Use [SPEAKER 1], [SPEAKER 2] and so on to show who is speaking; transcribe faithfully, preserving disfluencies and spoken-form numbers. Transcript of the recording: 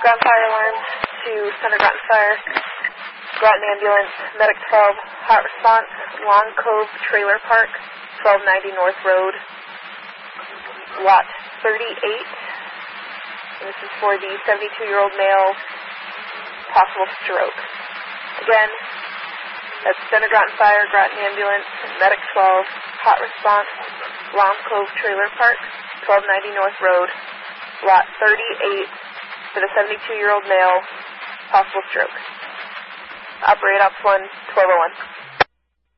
[SPEAKER 1] Groton Fire alarm to Center Groton Fire. Groton Ambulance, Medic twelve, hot response, Long Cove Trailer Park, twelve ninety North Road, lot thirty-eight. And this is for the seventy-two-year-old male, possible stroke. Again, that's Center Groton Fire, Groton Ambulance, Medic twelve, hot response, Long Cove Trailer Park, twelve ninety North Road, lot thirty-eight, for the seventy-two-year-old male, possible stroke. Operate Ops one, twelve oh one.